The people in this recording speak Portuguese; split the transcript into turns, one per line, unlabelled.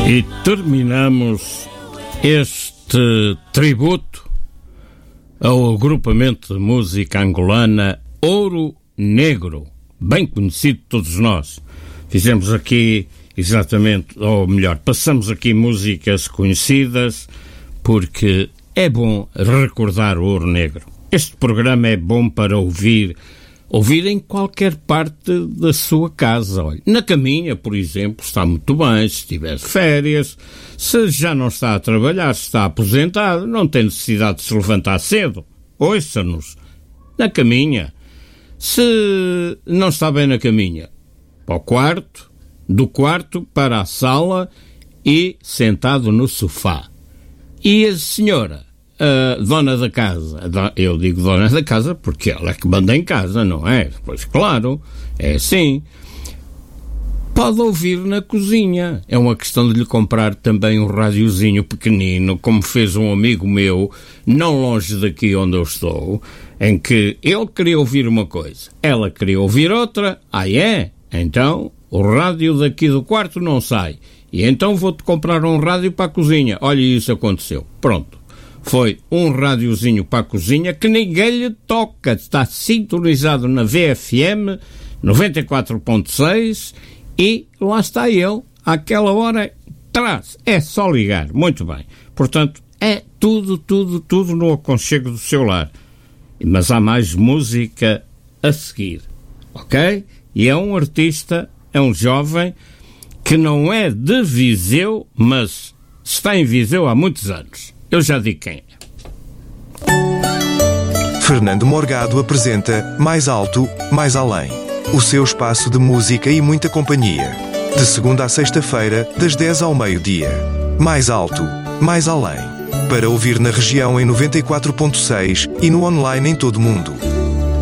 E terminamos este tributo ao agrupamento de música angolana Ouro Negro, bem conhecido de todos nós. Fizemos aqui exatamente, ou melhor, passamos aqui músicas conhecidas porque é bom recordar o Ouro Negro. Este programa é bom para ouvir em qualquer parte da sua casa. Olha, na caminha, por exemplo, está muito bem. Se tiver férias, se já não está a trabalhar, se está aposentado, não tem necessidade de se levantar cedo. Ouça-nos. Na caminha. Se não está bem na caminha, para o quarto, do quarto para a sala e sentado no sofá. E a senhora, a dona da casa, eu digo dona da casa porque ela é que manda em casa, não é? Pois claro, é assim. Pode ouvir na cozinha. É uma questão de lhe comprar também um radiozinho pequenino, como fez um amigo meu, não longe daqui onde eu estou, em que ele queria ouvir uma coisa, ela queria ouvir outra. Ah, é? Então o rádio daqui do quarto não sai. E então vou-te comprar um rádio para a cozinha. Olha, isso aconteceu. Pronto. Foi um rádiozinho para a cozinha que ninguém lhe toca. Está sintonizado na VFM 94.6 e lá está ele. Àquela hora traz. É só ligar. Muito bem. Portanto, é tudo no aconchego do seu lar. Mas há mais música a seguir. Ok? E é um artista, é um jovem que não é de Viseu, mas está em Viseu há muitos anos. Eu já digo quem é.
Fernando Morgado apresenta Mais Alto, Mais Além. O seu espaço de música e muita companhia. De segunda a sexta-feira, das 10 ao meio-dia. Mais Alto, Mais Além. Para ouvir na região em 94.6 e no online em todo o mundo.